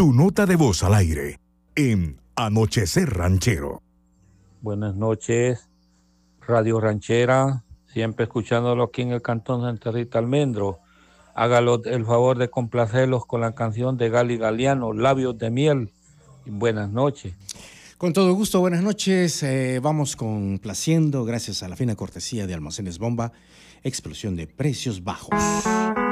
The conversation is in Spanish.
Tu nota de voz al aire en Anochecer Ranchero. Buenas noches, Radio Ranchera, siempre escuchándolo aquí en el Cantón Santa Rita Almendro. Hágalo el favor de complacerlos con la canción de Gali Galiano, Labios de Miel. Y buenas noches. Con todo gusto, buenas noches. Vamos complaciendo, gracias a la fina cortesía de Almacenes Bomba, explosión de precios bajos.